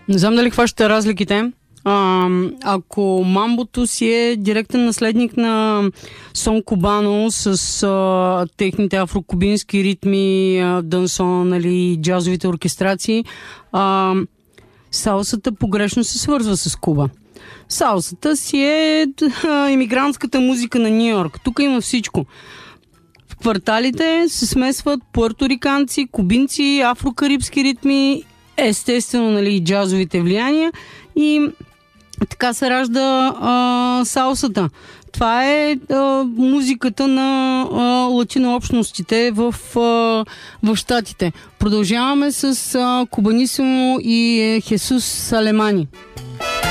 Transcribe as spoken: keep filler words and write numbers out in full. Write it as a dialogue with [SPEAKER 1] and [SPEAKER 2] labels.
[SPEAKER 1] Не знам дали хващате разликите. А, ако мамбото си е директен наследник на сон кубано с а, техните афрокубински ритми, а, дансон, нали, джазовите оркестрации, а, салсата погрешно се свързва с Куба. Салсата си е а, имигрантската музика на Ню Йорк. Тук има всичко. В кварталите се смесват пуерториканци, кубинци, афрокарибски ритми, естествено, нали, джазовите влияния и така се ражда а, салсата. Това е а, музиката на а, латинообщностите в, а, в щатите. Продължаваме с а, Кубанисимо и е, Хесус Салемани.